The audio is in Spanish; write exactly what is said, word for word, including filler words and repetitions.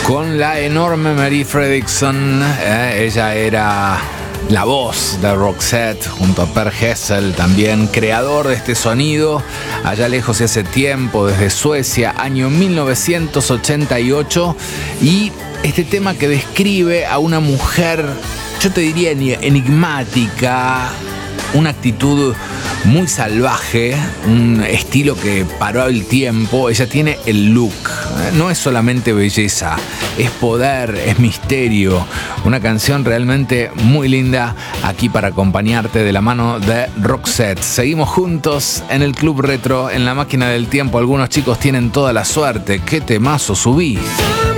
con la enorme Mary Fredriksson. Eh, ella era la voz de Roxette junto a Per Gessle, también creador de este sonido, allá lejos y hace tiempo, desde Suecia, año mil novecientos ochenta y ocho. Y este tema que describe a una mujer, yo te diría enigmática, una actitud muy salvaje, un estilo que paró el tiempo. Ella tiene el look, no es solamente belleza, es poder, es misterio. Una canción realmente muy linda aquí para acompañarte de la mano de Roxette. Seguimos juntos en el Club Retro, en la máquina del tiempo. Algunos chicos tienen toda la suerte. ¡Qué temazo subí!